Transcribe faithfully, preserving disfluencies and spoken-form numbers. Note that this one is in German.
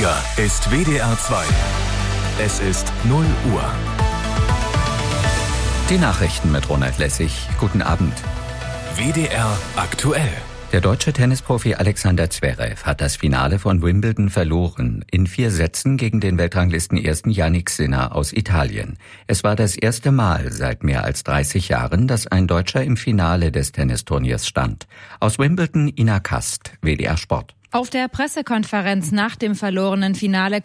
Hier ist W D R zwei. Es ist null Uhr. Die Nachrichten mit Ronald Lessig. Guten Abend. W D R aktuell. Der deutsche Tennisprofi Alexander Zverev hat das Finale von Wimbledon verloren. In vier Sätzen gegen den Weltranglistenersten Jannik Sinner aus Italien. Es war das erste Mal seit mehr als dreißig Jahren, dass ein Deutscher im Finale des Tennisturniers stand. Aus Wimbledon Ina Kast, W D R Sport. Auf der Pressekonferenz nach dem verlorenen Finale